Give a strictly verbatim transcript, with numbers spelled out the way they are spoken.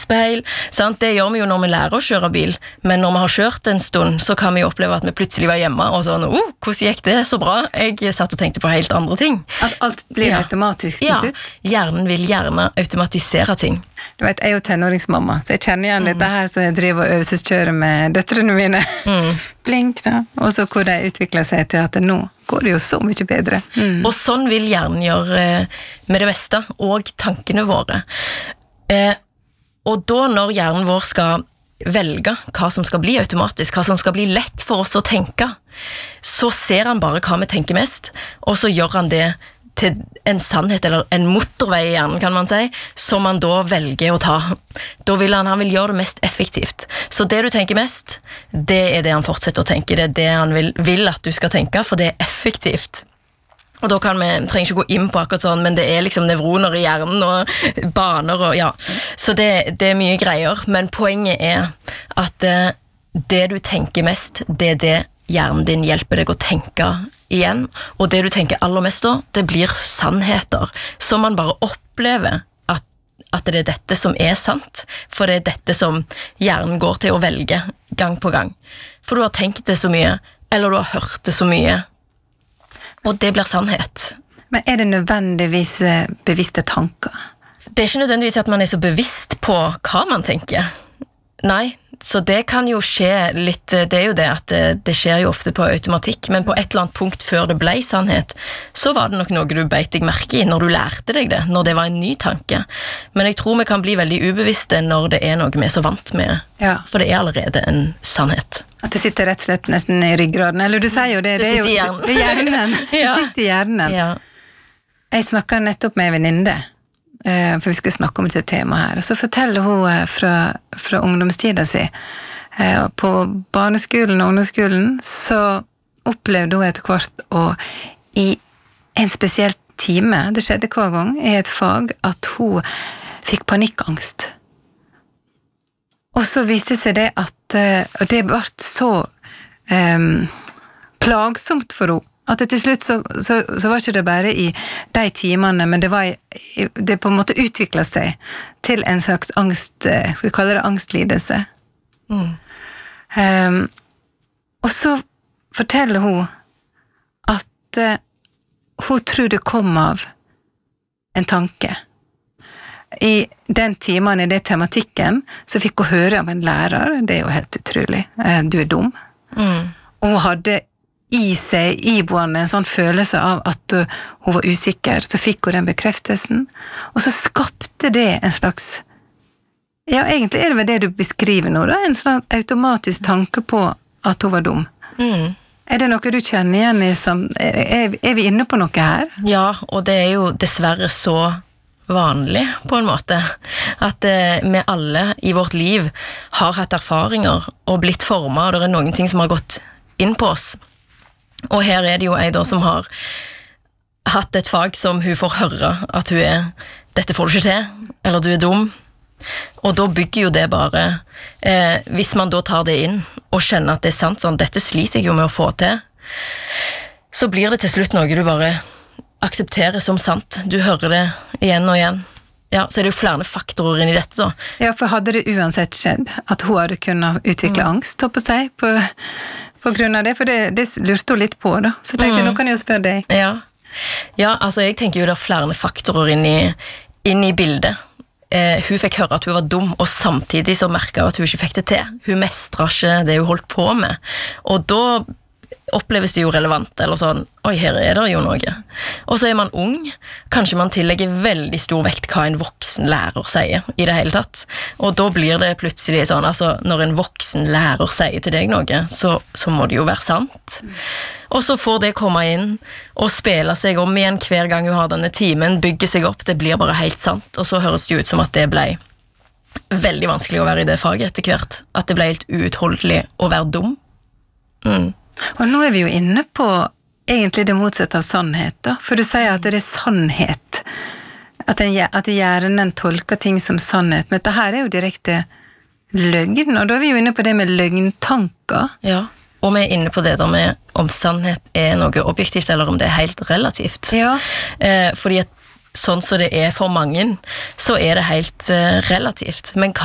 speil, sant? Det gjør vi jo når vi lærer å kjøre bil, men når vi har kjørt en stund, så kan vi oppleve at vi plutselig var hjemme, og sånn, oh, hvordan gikk det så bra? Jeg satt og tenkte på helt andre ting. At alt blir ja. automatisk til slutt? Ja, hjernen vil gjerne automatisere ting. Du vet, jeg er jo tenåringsmamma, så jeg kjenner igjen litt mm. det her som jeg driver og øvelseskjører med døtrene mine. Mm. Blink da, og så hvor de utvikler seg til at nå går det jo så mye bedre. Mm. Og sånn vil hjernen gjøre med det meste, og tankene våre. Eh, og da når hjernen vår skal velge hva som skal bli automatisk, hva som skal bli lett for oss å tenke, så ser han bare hva vi tenker mest, og så gjør han det til en sannhet, eller en motorvei i hjernen, kan man si, som han da velger å ta. Da vil han, han vil gjøre det mest effektivt. Så det du tenker mest, det er det han fortsetter å tenke, det er det han vil, vil at du skal tenke, for det er effektivt. Og da kan vi, trenger ikke gå inn på akkurat sånn, men det er liksom nevroner i hjernen og baner og ja. Så det, det er mye greier, men poenget er at eh, det du tenker mest, det er det hjernen din hjelper deg å tenke igjen, og det du tenker aller mest da, det blir sannheter, som man bare opplever at, at det er dette som er sant, for det er dette som hjernen går til å velge gang på gang. For du har tenkt det så mye, eller du har hørt det så mye, og det blir sannhet. Men er det nødvendigvis bevisste tanker? Det er ikke nødvendigvis at man er så bevisst på hva man tenker. Nei, så det kan jo skje litt, det er jo det at det, det skjer jo ofte på automatikk, men på et eller annet punkt før det ble sannhet, så var det nok noe du beit deg merke i når du lærte deg det, når det var en ny tanke. Men jeg tror vi kan bli veldig ubevisste når det er noe vi er så vant med, ja. For det er allerede en sannhet. At det sitter rett og slett nesten i ryggraden, eller du sier jo det, det, det er jo i hjernen. Det, det, er hjernen. Ja. Det sitter i hjernen. Ja. Jeg snakket nettopp med en venninne, for vi skal snakke om dette temaet her, og så forteller hun fra, fra ungdomstiden sin, på barneskolen og ungdomsskolen, så opplevde hun etter hvert, og i en spesiell time, det skjedde hver gang, i et fag, at hun fikk panikkangst. Og så viste seg det at, og det ble så um, plagsomt for henne, at det til slutt så, så, så var ikke det bare i de timene, men det var i, det på en måte utviklet seg til en slags angst, skal vi kalle det angstlidelse. Mm. Um, og så forteller hun at uh, hun tror det kom av en tanke. I den timen, i det tematikken, så fikk hun høre av en lærer, det er jo helt utrolig, uh, du er dum. Mm. Og hun hadde i seg, iboende en sånn følelse av at uh, hun var usikker, så fikk hun den bekreftelsen, og så skapte det en slags, ja, egentlig er det vel det du beskriver nå da, en slags automatisk tanke på at hun var dum. Mm. Er det noe du kjenner igjen i, som, er, er vi inne på noe her? Ja, og det er jo dessverre så vanlig på en måte, at eh, vi alle i vårt liv har hatt erfaringer og blitt formet, og det er noen ting som har gått inn på oss. Og her er det jo ei da som har hatt et fag som hun får høre at hun er, dette får du ikke til, eller du er dum. Og da bygger jo det bare, eh, hvis man da tar det inn og kjenner at det er sant, sånn, dette sliter jeg jo med å få til, så blir det til slutt noe du bare aksepterer som sant. Du hører det igjen og igjen. Ja, så er det jo flere faktorer inn i dette da. Ja, for hadde det uansett skjedd at hun hadde kunnet utvikle mm. angst, håper jeg, på... på grunn av det, for det, det lurte hun litt på da. Så tenkte jeg, mm. nå kan jeg jo spørre deg. Ja. ja, altså jeg tenker jo det er flere faktorer inn i, inn i bildet. Eh, hun fikk høre at hun var dum, og samtidig så merket hun at hun ikke fikk det til. Hun mestret ikke det hun holdt på med. Og da oppleves det jo relevant, eller sånn, oi, her er det jo noe. Og så er man ung, kanskje man tillegger veldig stor vekt hva en voksen lærer sier i det hele tatt. Og da blir det plutselig sånn, altså når en voksen lærer sier til deg noe, så, så må det jo være sant. Og så får det komme inn og spille seg om igjen hver gang hun har denne timen, bygge seg opp, det blir bare helt sant, og så høres det ut som at det ble veldig vanskelig å være i det faget etter hvert, at det ble helt uutholdelig å være dum. Mm. Og nå er vi jo inne på egentlig det motsatte av sannhet da, for du sier at det er sannhet, at, en, at hjernen tolker ting som sannhet, men dette her er jo direkte løgn, og da er vi jo inne på det med løgntanker. Ja, og vi er inne på det der med om sannhet er noe objektivt, eller om det er helt relativt. Ja. Eh, fordi at sånn som det er for mange, så er det helt eh, relativt, men hva